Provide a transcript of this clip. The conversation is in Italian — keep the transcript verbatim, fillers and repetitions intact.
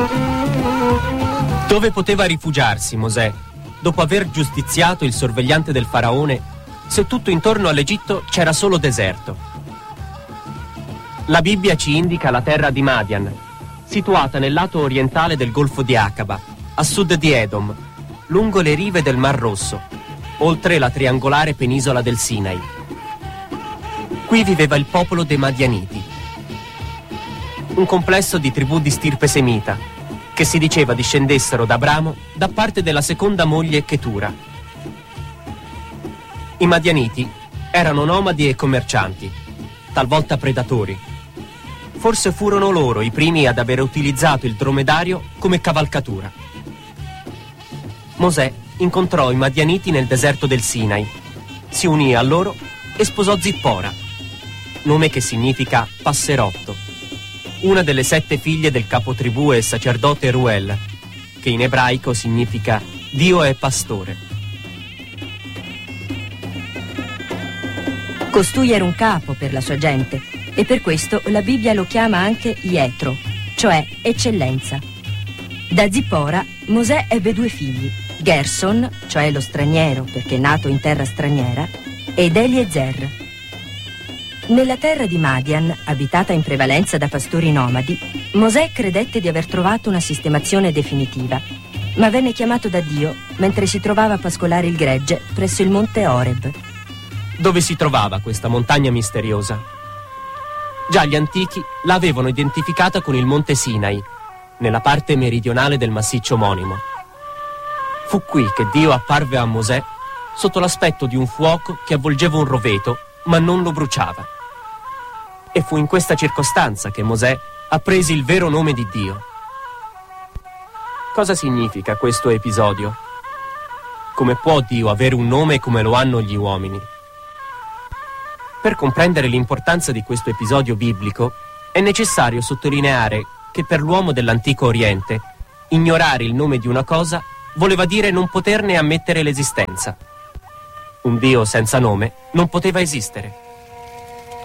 Dove poteva rifugiarsi Mosè, dopo aver giustiziato il sorvegliante del faraone, se tutto intorno all'Egitto c'era solo deserto? La Bibbia ci indica la terra di Madian, situata nel lato orientale del Golfo di Aqaba, a sud di Edom, lungo le rive del Mar Rosso, oltre la triangolare penisola del Sinai. Qui viveva il popolo dei Madianiti, un complesso di tribù di stirpe semita, che si diceva discendessero da Abramo da parte della seconda moglie Chetura. I Madianiti erano nomadi e commercianti, talvolta predatori. Forse furono loro i primi ad aver utilizzato il dromedario come cavalcatura. Mosè incontrò i Madianiti nel deserto del Sinai, si unì a loro e sposò Zippora, nome che significa passerotto, una delle sette figlie del capotribù e sacerdote Ruel, che in ebraico significa Dio è pastore. Costui era un capo per la sua gente e per questo la Bibbia lo chiama anche Ietro, cioè eccellenza. Da Zippora Mosè ebbe due figli, Gerson, cioè lo straniero perché nato in terra straniera, ed Eliezer. Nella terra di Madian, abitata in prevalenza da pastori nomadi, Mosè credette di aver trovato una sistemazione definitiva, ma venne chiamato da Dio mentre si trovava a pascolare il gregge presso il monte Oreb. Dove si trovava questa montagna misteriosa? Già gli antichi l'avevano identificata con il monte Sinai, nella parte meridionale del massiccio omonimo. Fu qui che Dio apparve a Mosè sotto l'aspetto di un fuoco che avvolgeva un roveto, ma non lo bruciava. E fu in questa circostanza che Mosè apprese il vero nome di Dio. Cosa significa questo episodio? Come può Dio avere un nome come lo hanno gli uomini? Per comprendere l'importanza di questo episodio biblico, è necessario sottolineare che per l'uomo dell'antico Oriente, ignorare il nome di una cosa voleva dire non poterne ammettere l'esistenza. Un Dio senza nome non poteva esistere.